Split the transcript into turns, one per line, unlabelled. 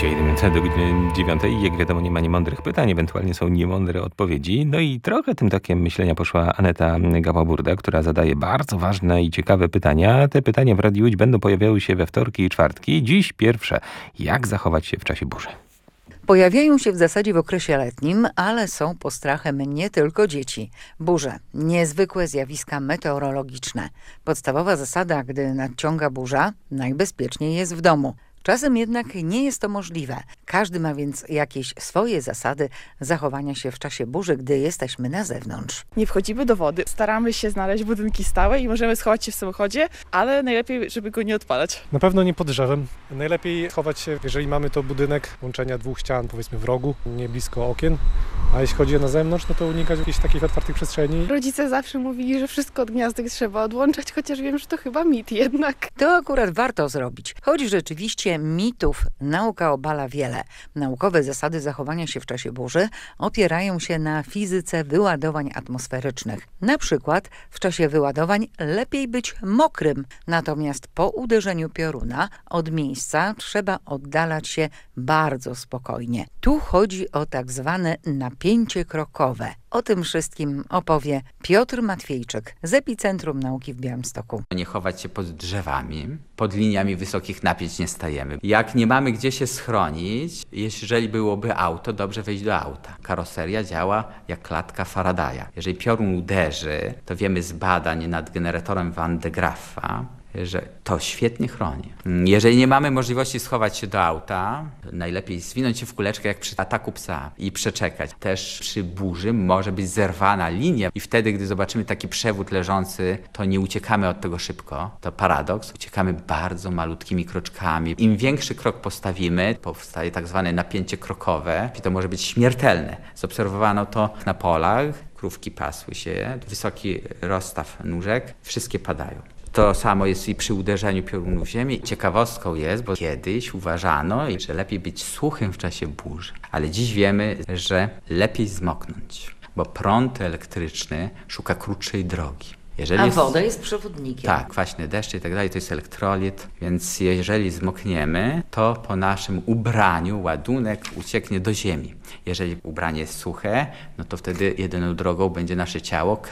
27 do godziny 9. Jak wiadomo, nie ma niemądrych pytań, ewentualnie są niemądre odpowiedzi. No i trochę tym tokiem myślenia poszła Aneta Gała-Burda, która zadaje bardzo ważne i ciekawe pytania. Te pytania w Radiu Łódź będą pojawiały się we wtorki i czwartki. Dziś pierwsze. Jak zachować się w czasie burzy?
Pojawiają się w zasadzie w okresie letnim, ale są postrachem nie tylko dzieci. Burze, niezwykłe zjawiska meteorologiczne. Podstawowa zasada, gdy nadciąga burza, najbezpieczniej jest w domu. Czasem jednak nie jest to możliwe. Każdy ma więc jakieś swoje zasady zachowania się w czasie burzy, gdy jesteśmy na zewnątrz.
Nie wchodzimy do wody. Staramy się znaleźć budynki stałe i możemy schować się w samochodzie, ale najlepiej, żeby go nie odpalać.
Na pewno nie pod drzewem. Najlepiej chować się, jeżeli mamy to budynek, łączenia dwóch ścian, powiedzmy w rogu, nie blisko okien. A jeśli chodzi o na zewnątrz, no to unikać jakichś takich otwartych przestrzeni.
Rodzice zawsze mówili, że wszystko od gniazdek trzeba odłączać, chociaż wiem, że to chyba mit jednak.
To akurat warto zrobić, choć rzeczywiście mitów nauka obala wiele. Naukowe zasady zachowania się w czasie burzy opierają się na fizyce wyładowań atmosferycznych. Na przykład w czasie wyładowań lepiej być mokrym, natomiast po uderzeniu pioruna od miejsca trzeba oddalać się bardzo spokojnie. Tu chodzi o tak zwane napięcie krokowe. O tym wszystkim opowie Piotr Matwiejczyk z Epicentrum Nauki w Białymstoku.
Nie chować się pod drzewami, pod liniami wysokich napięć nie stajemy. Jak nie mamy gdzie się schronić, jeżeli byłoby auto, dobrze wejść do auta. Karoseria działa jak klatka Faradaya. Jeżeli piorun uderzy, to wiemy z badań nad generatorem Van de Graafa, że to świetnie chroni. Jeżeli nie mamy możliwości schować się do auta, najlepiej zwinąć się w kuleczkę jak przy ataku psa i przeczekać. Też przy burzy może być zerwana linia i wtedy, gdy zobaczymy taki przewód leżący, to nie uciekamy od tego szybko. To paradoks. Uciekamy bardzo malutkimi kroczkami. Im większy krok postawimy, powstaje tak zwane napięcie krokowe i to może być śmiertelne. Zobserwowano to na polach. Krówki pasły się, wysoki rozstaw nóżek, wszystkie padają. To samo jest i przy uderzeniu piorunu w ziemię. Ciekawostką jest, bo kiedyś uważano, że lepiej być suchym w czasie burzy. Ale dziś wiemy, że lepiej zmoknąć, bo prąd elektryczny szuka krótszej drogi.
A woda jest przewodnikiem.
Tak, kwaśny deszcz i tak dalej, to jest elektrolit, więc jeżeli zmokniemy, to po naszym ubraniu ładunek ucieknie do ziemi. Jeżeli ubranie jest suche, no to wtedy jedyną drogą będzie nasze ciało,